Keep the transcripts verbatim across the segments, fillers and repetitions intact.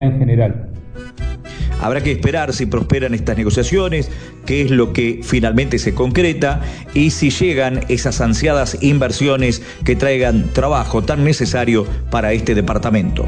en general. Habrá que esperar si prosperan estas negociaciones, qué es lo que finalmente se concreta y si llegan esas ansiadas inversiones que traigan trabajo tan necesario para este departamento.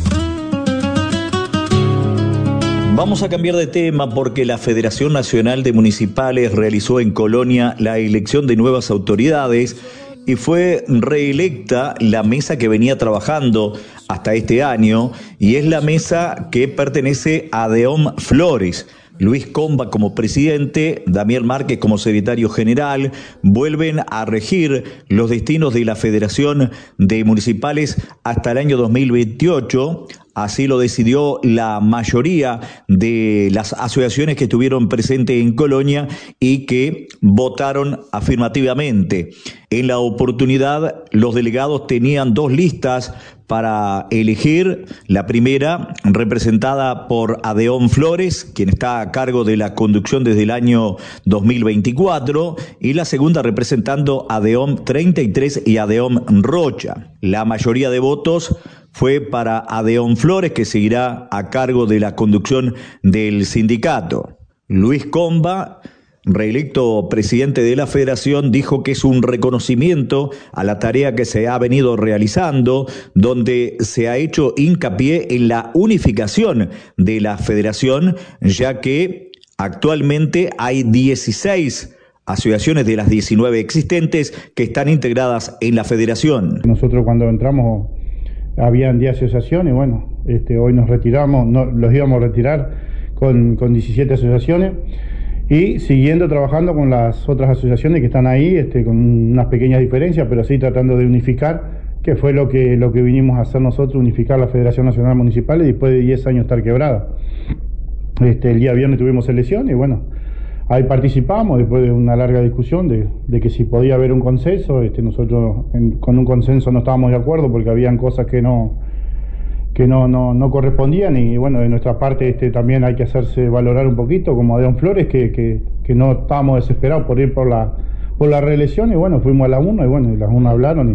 Vamos a cambiar de tema porque la Federación Nacional de Municipales realizó en Colonia la elección de nuevas autoridades y fue reelecta la mesa que venía trabajando hasta este año y es la mesa que pertenece a Adeón Flores. Luis Comba como presidente, Damián Márquez como secretario general, vuelven a regir los destinos de la Federación de Municipales hasta el año dos mil veintiocho. Así lo decidió la mayoría de las asociaciones que estuvieron presentes en Colonia y que votaron afirmativamente. En la oportunidad, los delegados tenían dos listas para elegir. La primera, representada por Adeón Flores, quien está a cargo de la conducción desde el año dos mil veinticuatro, y la segunda representando a Adeón treinta y tres y Adeón Rocha. La mayoría de votos fue para Adeón Flores, que seguirá a cargo de la conducción del sindicato. Luis Comba, reelecto presidente de la Federación, dijo que es un reconocimiento a la tarea que se ha venido realizando, donde se ha hecho hincapié en la unificación de la Federación, ya que actualmente hay dieciséis asociaciones de las diecinueve existentes que están integradas en la Federación. Nosotros cuando entramos habían diez asociaciones, bueno, este, hoy nos retiramos, no, los íbamos a retirar con, con diecisiete asociaciones y siguiendo trabajando con las otras asociaciones que están ahí, este, con unas pequeñas diferencias, pero sí tratando de unificar, que fue lo que, lo que vinimos a hacer nosotros, unificar la Federación Nacional Municipal y después de diez años estar quebrada. Este, el día viernes tuvimos elecciones y bueno, ahí participamos después de una larga discusión de, de que si podía haber un consenso. Este, nosotros en, con un consenso no estábamos de acuerdo porque habían cosas que no que no, no, no correspondían y bueno, de nuestra parte este, también hay que hacerse valorar un poquito, como Adeón Flores, que, que, que no estábamos desesperados por ir por la por la reelección y bueno, fuimos a la una y bueno, y las una hablaron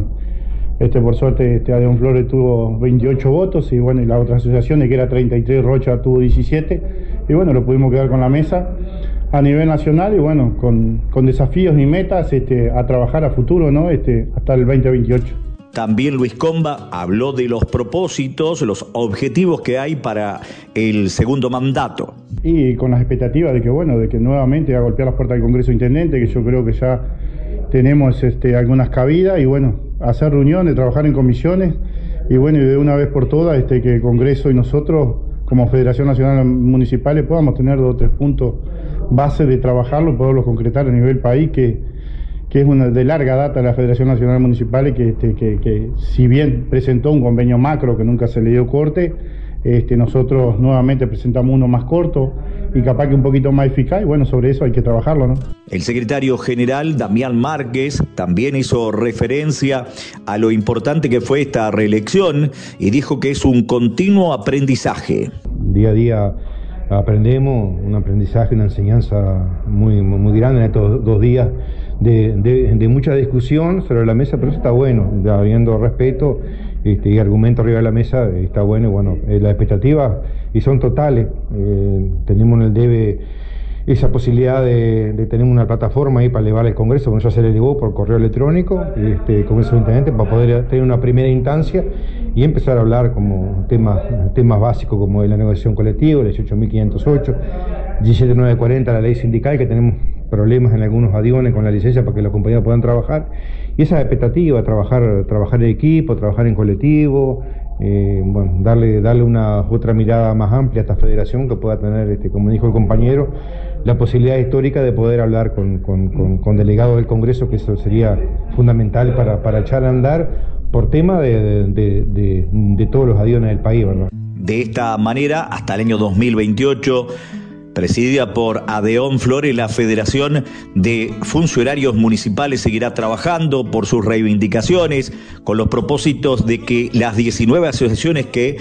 y este, por suerte este, Adeón Flores tuvo veintiocho votos y bueno, y las otras asociaciones que era treinta y tres, Rocha tuvo diecisiete y bueno, lo pudimos quedar con la mesa a nivel nacional y bueno, con, con desafíos y metas este, a trabajar a futuro, ¿no? Este, hasta el veinte veintiocho. También Luis Comba habló de los propósitos, los objetivos que hay para el segundo mandato. Y con las expectativas de que, bueno, de que nuevamente a golpear las puertas del Congreso Intendente, que yo creo que ya tenemos este, algunas cabidas, y bueno, hacer reuniones, trabajar en comisiones, y bueno, y de una vez por todas este, que el Congreso y nosotros, como Federación Nacional Municipales, podamos tener dos o tres puntos base de trabajarlo, poderlo concretar a nivel país, que, que es una de larga data de la Federación Nacional Municipal y que, este, que, que si bien presentó un convenio macro que nunca se le dio corte, este, nosotros nuevamente presentamos uno más corto y capaz que un poquito más eficaz y bueno, sobre eso hay que trabajarlo, ¿no? El secretario general Damián Márquez también hizo referencia a lo importante que fue esta reelección y dijo que es un continuo aprendizaje. Día a día aprendemos, un aprendizaje, una enseñanza muy, muy, muy grande en estos dos días de, de, de mucha discusión sobre la mesa, pero eso está bueno, habiendo respeto este, y argumento arriba de la mesa, está bueno y bueno, eh, las expectativas y son totales, eh, tenemos en el debe esa posibilidad de, de tener una plataforma ahí para elevar al Congreso, como ya se le elevó por correo electrónico, este, Congreso Intendente, para poder tener una primera instancia y empezar a hablar como temas, temas básicos como la negociación colectiva, el dieciocho mil quinientos ocho, diecisiete mil novecientos cuarenta, la ley sindical, que tenemos problemas en algunos aviones con la licencia para que los compañeros puedan trabajar, y esa expectativa, trabajar, trabajar en equipo, trabajar en colectivo, eh, bueno, darle, darle una otra mirada más amplia a esta federación que pueda tener, este, como dijo el compañero, la posibilidad histórica de poder hablar con, con, con, con delegados del Congreso, que eso sería fundamental para, para echar a andar por tema de, de, de, de todos los aviones del país, ¿verdad? De esta manera, hasta el año dos mil veintiocho, presidida por Adeón Flores, la Federación de Funcionarios Municipales seguirá trabajando por sus reivindicaciones, con los propósitos de que las diecinueve asociaciones que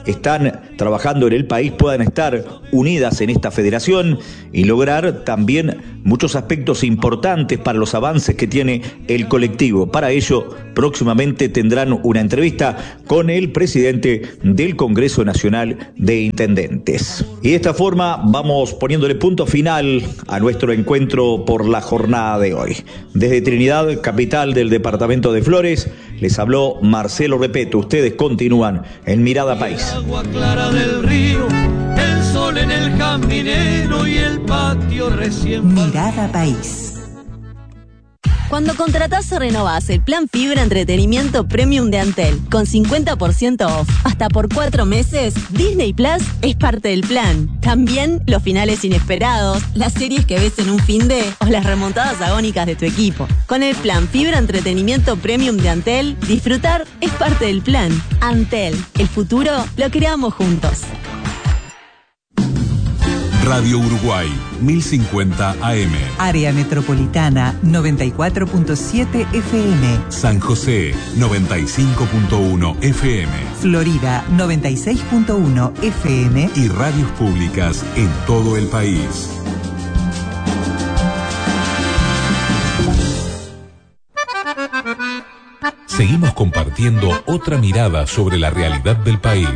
están trabajando en el país puedan estar unidas en esta federación y lograr también muchos aspectos importantes para los avances que tiene el colectivo. Para ello, próximamente tendrán una entrevista con el presidente del Congreso Nacional de Intendentes. Y de esta forma vamos poniéndole punto final a nuestro encuentro por la jornada de hoy. Desde Trinidad, capital del departamento de Flores, les habló Marcelo Repeto. Ustedes continúan en Mirada País. El agua clara del río, el sol en el caminero y el patio recién. Mirada País. Cuando contratás o renovás el plan Fibra Entretenimiento Premium de Antel con cincuenta por ciento off hasta por cuatro meses, Disney Plus es parte del plan. También los finales inesperados, las series que ves en un finde o las remontadas agónicas de tu equipo. Con el plan Fibra Entretenimiento Premium de Antel, disfrutar es parte del plan. Antel, el futuro lo creamos juntos. Radio Uruguay, mil cincuenta A M. Área Metropolitana, noventa y cuatro punto siete F M. San José, noventa y cinco punto uno F M. Florida, noventa y seis punto uno F M. Y radios públicas en todo el país. Seguimos compartiendo otra mirada sobre la realidad del país.